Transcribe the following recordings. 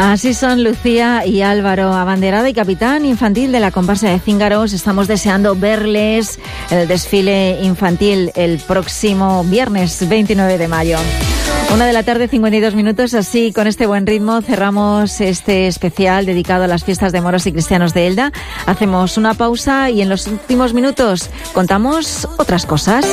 Así son Lucía y Álvaro, abanderada y capitán infantil de la comparsa de Cíngaros. Estamos deseando verles en el desfile infantil el próximo viernes 29 de mayo. 1:52 PM, así con este buen ritmo cerramos este especial dedicado a las fiestas de moros y cristianos de Elda. Hacemos una pausa y en los últimos minutos contamos otras cosas.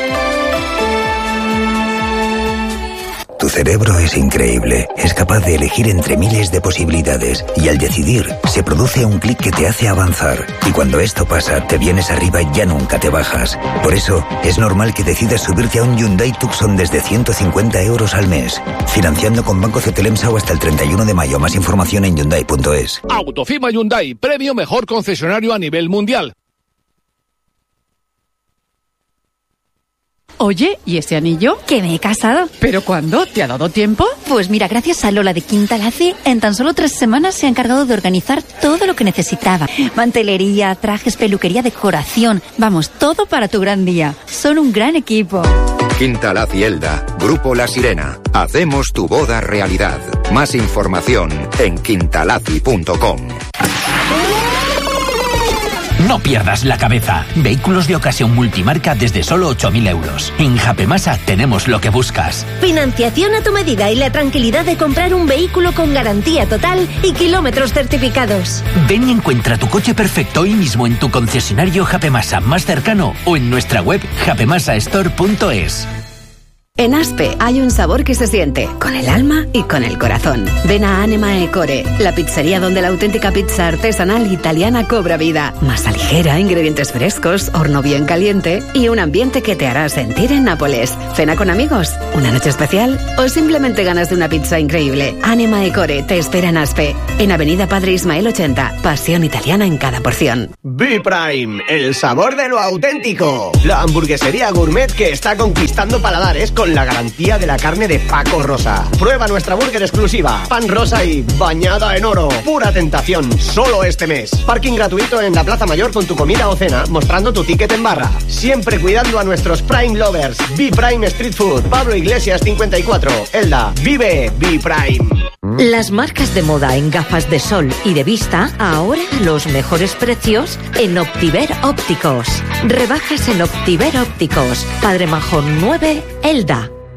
Tu cerebro es increíble, es capaz de elegir entre miles de posibilidades y al decidir se produce un clic que te hace avanzar. Y cuando esto pasa, te vienes arriba y ya nunca te bajas. Por eso, es normal que decidas subirte a un Hyundai Tucson desde 150 € al mes, financiando con Banco Cetelemsa hasta el 31 de mayo. Más información en Hyundai.es. Autofima Hyundai, premio mejor concesionario a nivel mundial. Oye, ¿y ese anillo? Que me he casado. ¿Pero cuándo? ¿Te ha dado tiempo? Pues mira, gracias a Lola de Quintalazzi, en tan solo 3 semanas se ha encargado de organizar todo lo que necesitaba. Mantelería, trajes, peluquería, decoración. Vamos, todo para tu gran día. Son un gran equipo. Quintalazzi Elda, Grupo La Sirena. Hacemos tu boda realidad. Más información en quintalazzi.com. No pierdas la cabeza. Vehículos de ocasión multimarca desde solo 8.000 €. En Japemasa tenemos lo que buscas. Financiación a tu medida y la tranquilidad de comprar un vehículo con garantía total y kilómetros certificados. Ven y encuentra tu coche perfecto hoy mismo en tu concesionario Japemasa más cercano o en nuestra web japemasastore.es. En Aspe hay un sabor que se siente, con el alma y con el corazón. Ven a Anima e Core, la pizzería donde la auténtica pizza artesanal italiana cobra vida. Masa ligera, ingredientes frescos, horno bien caliente y un ambiente que te hará sentir en Nápoles. Cena con amigos, una noche especial o simplemente ganas de una pizza increíble. Anima e Core te espera en Aspe, en Avenida Padre Ismael 80. Pasión italiana en cada porción. B-Prime, el sabor de lo auténtico. La hamburguesería gourmet que está conquistando paladares con la garantía de la carne de Paco Rosa. Prueba nuestra burger exclusiva, pan rosa y bañada en oro. Pura tentación, solo este mes. Parking gratuito en la Plaza Mayor con tu comida o cena, mostrando tu ticket en barra. Siempre cuidando a nuestros Prime Lovers. B-Prime Street Food, Pablo Iglesias 54, Elda. Vive B-Prime. Las marcas de moda en gafas de sol y de vista, ahora los mejores precios en Optiver Ópticos. Rebajas en Optiver Ópticos. Padre Majón 9, Elda.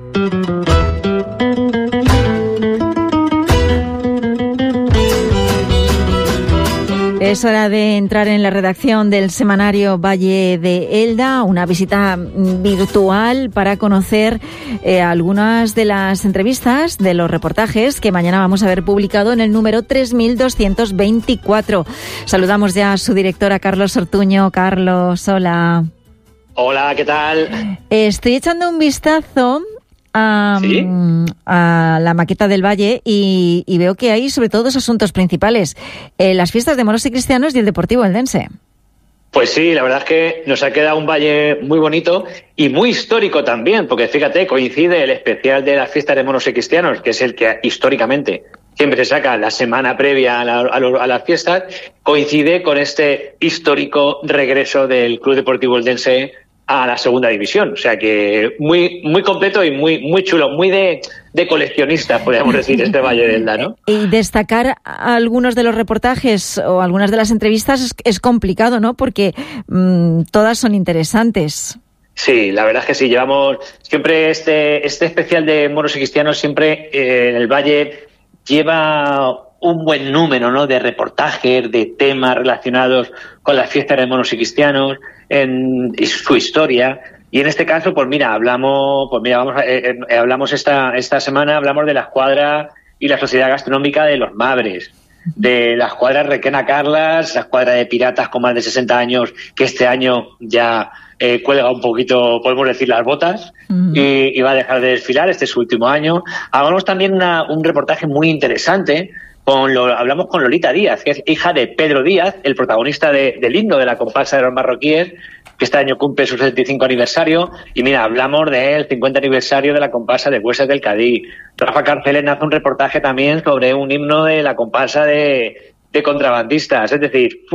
Es hora de entrar en la redacción del semanario Valle de Elda, una visita virtual para conocer algunas de las entrevistas, de los reportajes que mañana vamos a ver publicado en el número 3224. Saludamos ya a su directora, Carlos Ortuño. Carlos, hola. Hola, ¿qué tal? Estoy echando un vistazo a la maqueta del Valle y veo que hay sobre todo 2 asuntos principales, las fiestas de moros y cristianos y el Deportivo Eldense. Pues sí, la verdad es que nos ha quedado un valle muy bonito y muy histórico también, porque fíjate, coincide el especial de las fiestas de moros y cristianos, que es el que históricamente siempre se saca la semana previa a las fiestas, coincide con este histórico regreso del Club Deportivo Eldense a la segunda división. O sea que muy muy completo y muy chulo, muy de coleccionistas, podríamos decir, este Valle de Elda, ¿no? Y destacar algunos de los reportajes o algunas de las entrevistas es complicado, ¿no? Porque todas son interesantes. Sí, la verdad es que sí. Llevamos siempre este especial de moros y cristianos, siempre en el Valle lleva un buen número, ¿no?, de reportajes, de temas relacionados con las fiestas de moros y cristianos, y su historia. Y en este caso, hablamos esta semana, hablamos de la escuadra y la Sociedad Gastronómica de los Mabres, de la escuadra Requena Carlas, la escuadra de piratas con más de 60 años, que este año ya cuelga un poquito, podemos decir, las botas, y va a dejar de desfilar. Este es su último año. Hablamos también un reportaje muy interesante. Hablamos con Lolita Díaz, que es hija de Pedro Díaz, el protagonista del himno de la comparsa de los marroquíes, que este año cumple su 75 aniversario. Y mira, hablamos del 50 aniversario de la comparsa de Hueses del Cadí. Rafa Carcelén hace un reportaje también sobre un himno de la comparsa de contrabandistas. Es decir,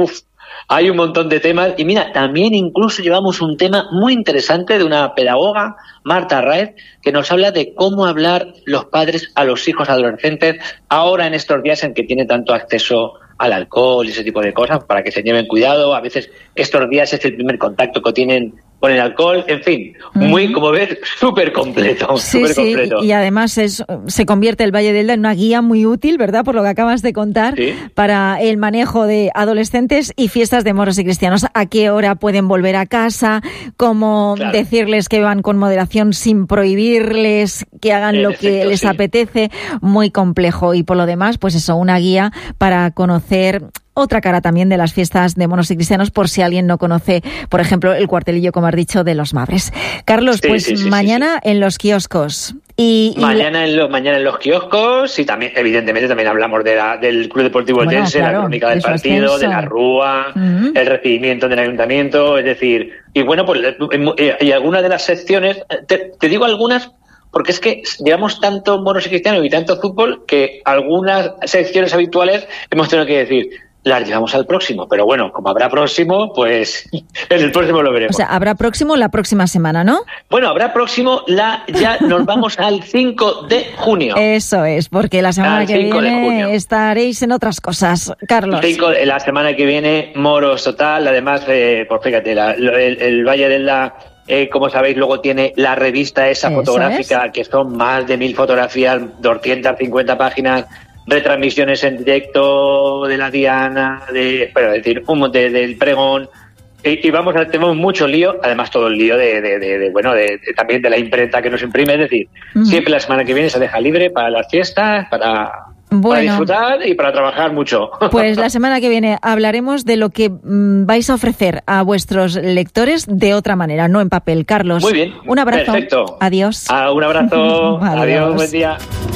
hay un montón de temas. Y mira, también incluso llevamos un tema muy interesante de una pedagoga, Marta Raez, que nos habla de cómo hablar los padres a los hijos adolescentes ahora en estos días en que tienen tanto acceso al alcohol y ese tipo de cosas, para que se lleven cuidado. A veces estos días es el primer contacto que tienen con el alcohol, en fin, muy, como ves, súper completo. Sí, sí, y además se convierte el Valle del Elda en una guía muy útil, ¿verdad?, por lo que acabas de contar, ¿sí?, para el manejo de adolescentes y fiestas de moros y cristianos. ¿A qué hora pueden volver a casa? ¿Cómo decirles que van con moderación sin prohibirles que hagan lo que les apetece? Muy complejo. Y por lo demás, pues eso, una guía para conocer otra cara también de las fiestas de moros y cristianos, por si alguien no conoce, por ejemplo, el cuartelillo, como has dicho, de los Mabres. Carlos, mañana en los kioscos. Mañana en los kioscos, y también, evidentemente, también hablamos del Club Deportivo Eldense, la crónica del partido, de la Rúa, el recibimiento del ayuntamiento, es decir, y bueno, pues y algunas de las secciones, te digo algunas, porque es que llevamos tanto moros y cristianos y tanto fútbol que algunas secciones habituales hemos tenido que decir, las llevamos al próximo, pero bueno, como habrá próximo, pues en el próximo lo veremos. O sea, habrá próximo la próxima semana, ¿no? Bueno, habrá próximo, ya nos vamos al 5 de junio. Eso es, porque la semana que viene estaréis en otras cosas, Carlos. La semana que viene, moros total, además, pues fíjate, el Valle del Elda, como sabéis, luego tiene la revista esa fotográfica, que son más de 1000 fotografías, 250 páginas, retransmisiones en directo de la diana, del pregón, y tenemos mucho lío, además todo el lío también de la imprenta que nos imprime, es decir, siempre la semana que viene se deja libre para las fiestas, para disfrutar y para trabajar mucho. Pues la semana que viene hablaremos de lo que vais a ofrecer a vuestros lectores de otra manera, no en papel. Carlos, muy bien, un abrazo. Perfecto. Adiós. Un abrazo. Adiós, buen día.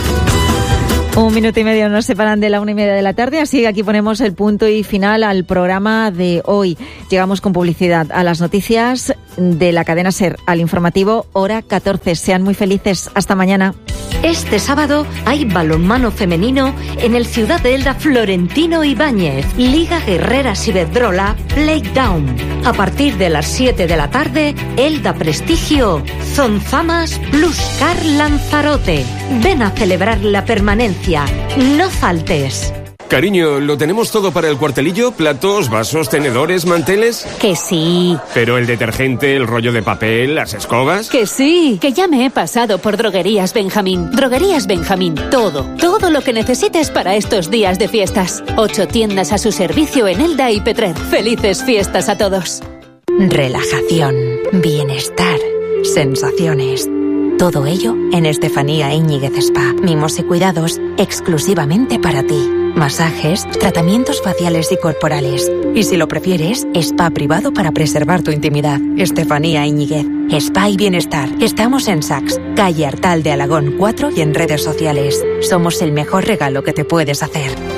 1 minuto y medio nos separan de la 1:30 de la tarde, así que aquí ponemos el punto y final al programa de hoy. Llegamos con publicidad a las noticias de la cadena SER, al informativo hora 14. Sean muy felices. Hasta mañana. Este sábado hay balonmano femenino en el Ciudad de Elda Florentino Ibáñez. Liga Guerreras Iberdrola Playdown. A partir de las 7 de la tarde, Elda Prestigio, Zonzamas plus Car Lanzarote. Ven a celebrar la permanencia. No faltes. Cariño, ¿lo tenemos todo para el cuartelillo? ¿Platos, vasos, tenedores, manteles? Que sí. ¿Pero el detergente, el rollo de papel, las escobas? Que sí. Que ya me he pasado por Droguerías Benjamín. Droguerías Benjamín. Todo lo que necesites para estos días de fiestas. 8 tiendas a su servicio en Elda y Petrer. Felices fiestas a todos. Relajación, bienestar, sensaciones. Todo ello en Estefanía Íñiguez Spa. Mimos y cuidados exclusivamente para ti. Masajes, tratamientos faciales y corporales. Y si lo prefieres, spa privado para preservar tu intimidad. Estefanía Íñiguez. Spa y bienestar. Estamos en Saks, calle Artal de Alagón 4 y en redes sociales. Somos el mejor regalo que te puedes hacer.